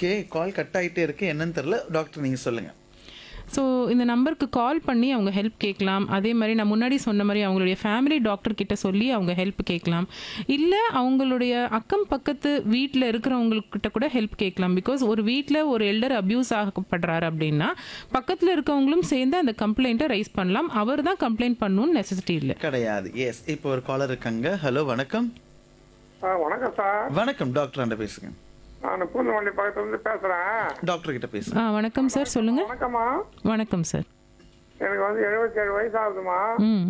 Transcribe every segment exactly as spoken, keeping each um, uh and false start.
Okay. Call cut ஆயிட்டே இருக்கு. என்னன்னு தெரியல. டாக்டர் நீங்க சொல்லுங்க. ஸோ இந்த நம்பருக்கு கால் பண்ணி அவங்க ஹெல்ப் கேட்கலாம். அதே மாதிரி நான் முன்னாடி சொன்ன மாதிரி அவங்களுடைய ஃபேமிலி டாக்டர் கிட்ட சொல்லி அவங்க ஹெல்ப் கேட்கலாம். இல்லை அவங்களுடைய அக்கம் பக்கத்து வீட்டில் இருக்கிறவங்கக்கிட்ட கூட ஹெல்ப் கேட்கலாம். பிகாஸ் ஒரு வீட்டில் ஒரு எல்டர் அப்யூஸ் ஆகப்படுறாரு அப்படின்னா பக்கத்தில் இருக்கவங்களும் சேர்ந்து அந்த கம்ப்ளைண்ட்டை ரைஸ் பண்ணலாம். அவர் தான் கம்ப்ளைண்ட் பண்ணணும்னு நெசசிட்டி இல்லை. கிடையாது. எஸ். இப்போ ஒரு காலர் இருக்காங்க. ஹலோ வணக்கம். வணக்கம் சார். வணக்கம் டாக்டர் அண்ட பேசுங்க. நான் பூந்தமல்லி பக்கத்துல இருந்து பேசுறேன். டாக்டர் கிட்ட பேசுங்க. ஆ வணக்கம் சார், சொல்லுங்கள். வணக்கம்மா. வணக்கம் சார். எனக்கு வந்து எழுபத்தி ஏழு வயசு ஆகுதுமா. ம்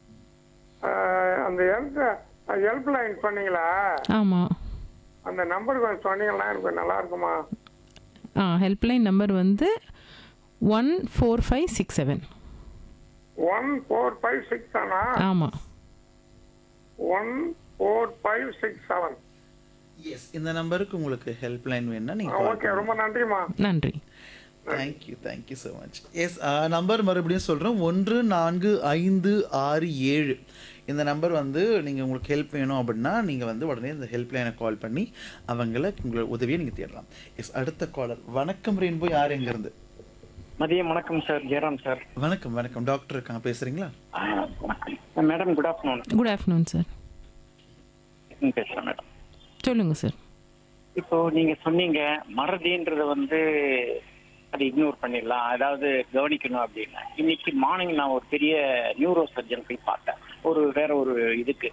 அந்த ஹெல்ப் ஹெல்ப் லைன் சொன்னீங்களா, ஆமாம். அந்த நம்பர் கொஞ்சம் சொன்னீங்கன்னா எனக்கு நல்லா இருக்குமா? ஆ ஹெல்ப்லைன் நம்பர் வந்து one four five six seven. One four five six தானா? ஆமாம். One four five six seven. S. இந்த நம்பருக்கு உங்களுக்கு ஹெல்ப் லைன் வேணும்னா நீங்க ஓகே, ரொம்ப நன்றிமா. நன்றி. Thank you thank you so much. S. Number மறுபடியும் சொல்கிறோம். ஒன்று நான்கு ஐந்து ஆறு ஏழு. இந்த நம்பர் வந்து நீங்கள் உங்களுக்கு ஹெல்ப் வேணும் அப்படின்னா நீங்கள் வந்து உடனே இந்த ஹெல்ப் லைனை கால் பண்ணி அவங்கள உங்களோட உதவியை நீங்கள் தேடலாம். எஸ். அடுத்த காலர். வணக்கம் ரெயின்போ. யார் எங்கேருந்து? மதியம் வணக்கம் சார். ஜெயராம் சார். வணக்கம் வணக்கம். டாக்டர் இருக்காங்க, பேசுகிறீங்களா? Madam good afternoon. Good afternoon sir. பேசுகிறேன் மேடம். சொல்லுங்கள் சார். இப்போ நீங்க சொன்னீங்க மறதின்றது வந்து அதை இக்னோர் பண்ணிடலாம், அதாவது கவனிக்கணும் அப்படின்னா. இன்னைக்கு மார்னிங் நான் ஒரு பெரிய நியூரோ சர்ஜன் போய் பார்த்தேன், ஒரு வேற ஒரு இதுக்கு.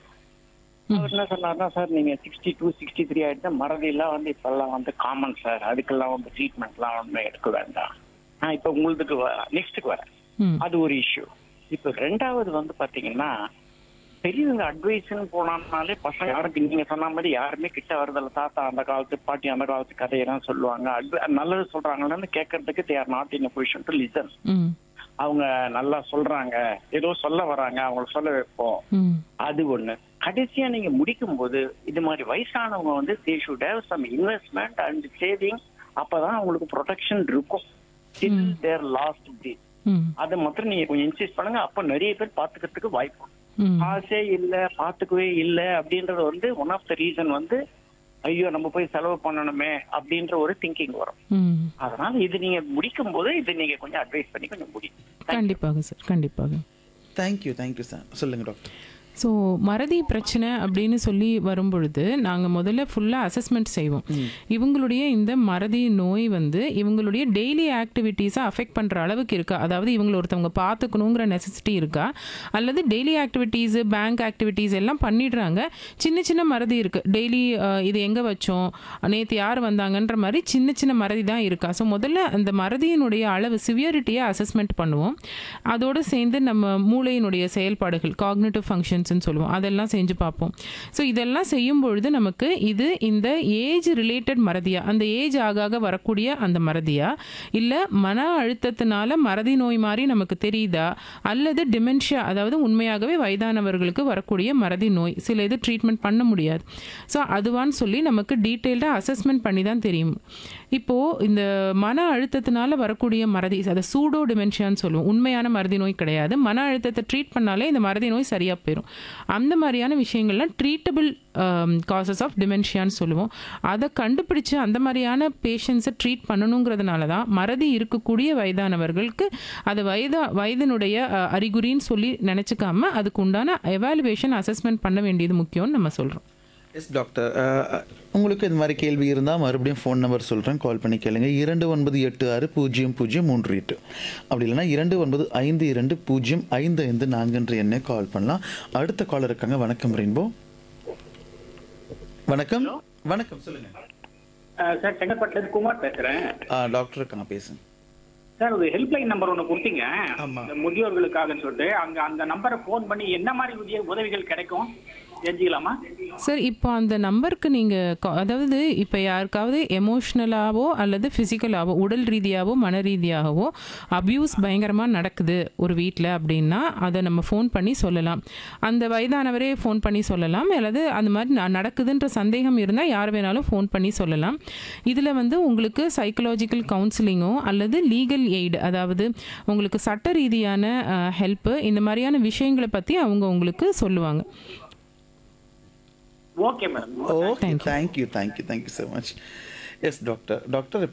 அவர் என்ன சொன்னார்னா, சார் நீங்க சிக்ஸ்டி டூ சிக்ஸ்டி த்ரீ ஆயிடுச்சா, மறதியெல்லாம் வந்து இப்பெல்லாம் வந்து காமன் சார், அதுக்கெல்லாம் வந்து ட்ரீட்மெண்ட்லாம் ஒன்றும் எடுக்க வேண்டாம். நான் இப்போ உங்களுக்கு நெக்ஸ்ட்டுக்கு வரேன். அது ஒரு இஷ்யூ. இப்போ ரெண்டாவது வந்து பாத்தீங்கன்னா, பெரியவங்க அட்வைஸ்ன்னு போனாலே பசங்க யாருக்கு நீங்க சொன்ன மாதிரி யாருமே கிட்ட வருதில்ல. தாத்தா அந்த காலத்து, பாட்டி அந்த காலத்து கதையெல்லாம் சொல்லுவாங்க. அட்வை நல்லது சொல்றாங்கன்னு கேட்கறதுக்கு they are not in a position to listen. அவங்க நல்லா சொல்றாங்க, ஏதோ சொல்ல வராங்க, அவங்களுக்கு சொல்ல வைப்போம். அது ஒண்ணு. கடைசியா நீங்க முடிக்கும் போது இது மாதிரி வயசானவங்க வந்து they should have some investment and saving. அப்பதான் அவங்களுக்கு ப்ரொடெக்ஷன் இருக்கும். டில் தேர் லாஸ்ட் டேட். அதை மாத்திரம் நீங்க கொஞ்சம் இன்சிஸ்ட் பண்ணுங்க. அப்ப நிறைய பேர் பாத்துக்கிறதுக்கு வாய்ப்பு. காசே இல்ல, பாத்துக்கவே இல்ல அப்படின்றது வந்து ஒன் ஆஃப் த ரீசன் வந்து ஐயோ நம்ம போய் செலவு பண்ணணுமே அப்படின்ற ஒரு திங்கிங் வரும். அதனால இது நீங்க முடிக்கும் போது இது நீங்க கொஞ்சம் அட்வைஸ் பண்ணி கொஞ்சம் முடியும். கண்டிப்பாக சார், கண்டிப்பாக. Thank you thank you sir. சொல்லுங்க டாக்டர். ஸோ மறதி பிரச்சனை அப்படின்னு சொல்லி வரும்பொழுது நாங்கள் முதல்ல ஃபுல்லாக அசஸ்மெண்ட் செய்வோம். இவங்களுடைய இந்த மறதி நோய் வந்து இவங்களுடைய டெய்லி ஆக்டிவிட்டீஸை அஃபெக்ட் பண்ணுற அளவுக்கு இருக்கா, அதாவது இவங்களை ஒருத்தவங்க பார்த்துக்கணுங்கிற நெசசிட்டி இருக்கா, அல்லது டெய்லி ஆக்டிவிட்டீஸு பேங்க் ஆக்டிவிட்டீஸ் எல்லாம் பண்ணிடுறாங்க, சின்ன சின்ன மறதி இருக்குது, டெய்லி இது எங்கே வச்சோம், நேற்று யார் வந்தாங்கன்ற மாதிரி சின்ன சின்ன மறதி தான் இருக்கா. ஸோ முதல்ல அந்த மறதியினுடைய அளவு சிவியரிட்டியை அசஸ்மெண்ட் பண்ணுவோம். அதோடு சேர்ந்து நம்ம மூளையினுடைய செயல்பாடுகள் காக்னிட்டிவ் ஃபங்க்ஷன் சொல்லுவோம், அதெல்லாம் செஞ்சு பார்ப்போம். ஸோ இதெல்லாம் செய்யும் பொழுது நமக்கு இது இந்த ஏஜ் ரிலேட்டட் மறதியா, அந்த ஏஜ் ஆக ஆக வரக்கூடிய அந்த மறதியா, இல்லை மன அழுத்தத்தினால மறதி நோய் மாதிரி நமக்கு தெரியுதா, அல்லது டிமென்ஷியா, அதாவது உண்மையாகவே வயதானவர்களுக்கு வரக்கூடிய மறதி நோய், சில இது ட்ரீட்மெண்ட் பண்ண முடியாது. ஸோ அதுவான்னு சொல்லி நமக்கு டீட்டெயில்டாக அசஸ்மெண்ட் பண்ணி தான் தெரியும். இப்போது இந்த மன அழுத்தத்தினால வரக்கூடிய மறதி, அதை சூடோ டிமென்ஷியான்னு சொல்லுவோம், உண்மையான மறதி நோய் கிடையாது. மன அழுத்தத்தை ட்ரீட் பண்ணாலே இந்த மறதி நோய் சரியாக போயிடும். அந்த மாதிரியான விஷயங்கள்லாம் ட்ரீட்டபிள் காசஸ் ஆஃப் டிமென்ஷியான்னு சொல்லுவோம். அதை கண்டுபிடிச்சு அந்த மாதிரியான பேஷண்ட்ஸை ட்ரீட் பண்ணணுங்கிறதுனால தான் மறதி இருக்கக்கூடிய வயதானவர்களுக்கு அது வயதா வயதினுடைய அறிகுறின்னு சொல்லி நினச்சிக்காம அதுக்கு உண்டான எவாலுவேஷன் அசஸ்மெண்ட் பண்ண வேண்டியது முக்கியம்னு நம்ம சொல்கிறோம். எஸ் டாக்டர், உங்களுக்கு இது மாதிரி கேள்வி இருந்தால் மறுபடியும் ஃபோன் நம்பர் சொல்கிறேன், கால் பண்ணி கேளுங்க. இரண்டு ஒன்பது எட்டு ஆறு பூஜ்ஜியம் பூஜ்ஜியம் மூன்று எட்டு, அப்படி இல்லைனா இரண்டு ஒன்பது ஐந்து இரண்டு பூஜ்ஜியம் ஐந்து ஐந்து நான்குன்ற எண்ணை கால் பண்ணலாம். அடுத்த காலர் இருக்காங்க. வணக்கம் ரெயின்போ. வணக்கம் வணக்கம். சொல்லுங்க சார். செங்கல்பட்டுலேருந்து குமார் பேசுகிறேன். டாக்டர் இருக்காங்க, பேசுங்க சார். ஒரு ஹெல்ப்லைன் நம்பர் ஒன்று கொடுத்தீங்க முதியோர்களுக்காகன்னு சொல்லிட்டு, அங்கே அந்த நம்பரை ஃபோன் பண்ணி என்ன மாதிரி உதவி உதவிகள் கிடைக்கும் தெரிஞ்சுக்கலாமா சார்? இப்போ அந்த நம்பருக்கு நீங்கள், அதாவது இப்போ யாருக்காவது எமோஷ்னலாகவோ அல்லது ஃபிசிக்கலாகவோ, உடல் ரீதியாகவோ மன ரீதியாகவோ அப்யூஸ் பயங்கரமாக நடக்குது ஒரு வீட்டில் அப்படின்னா அதை நம்ம ஃபோன் பண்ணி சொல்லலாம். அந்த வயதானவரே ஃபோன் பண்ணி சொல்லலாம், அல்லது அந்த மாதிரி நடக்குதுன்ற சந்தேகம் இருந்தால் யார் வேணாலும் ஃபோன் பண்ணி சொல்லலாம். இதில் வந்து உங்களுக்கு சைக்கலாஜிக்கல் கவுன்சிலிங்கோ அல்லது லீகல் எய்டு, அதாவது உங்களுக்கு சட்ட ரீதியான ஹெல்ப்பு, இந்த மாதிரியான விஷயங்களை பற்றி அவங்க உங்களுக்கு சொல்லுவாங்க. Okay madam. Okay, thank you thank you thank you so much. Yes doctor. Doctor